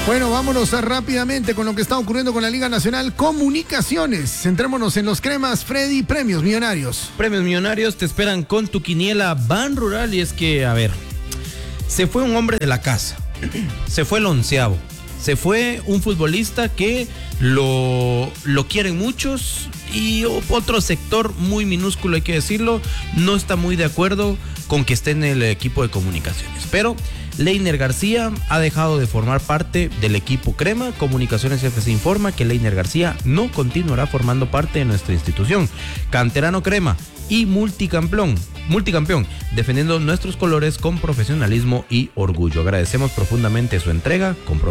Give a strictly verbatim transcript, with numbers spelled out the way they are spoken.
Bueno, vámonos a rápidamente con lo que está ocurriendo con la Liga Nacional Comunicaciones. Centrémonos en los cremas, Freddy, premios millonarios. Premios millonarios te esperan con tu quiniela Ban Rural, y es que, a ver, se fue un hombre de la casa, se fue el onceavo, se fue un futbolista que lo, lo quieren muchos y otro sector muy minúsculo, hay que decirlo, no está muy de acuerdo con que esté en el equipo de comunicaciones, pero Leiner García ha dejado de formar parte del equipo crema. Comunicaciones F C informa que Leiner García no continuará formando parte de nuestra institución. Canterano crema y multicampeón, multicampeón, defendiendo nuestros colores con profesionalismo y orgullo. Agradecemos profundamente su entrega, compromiso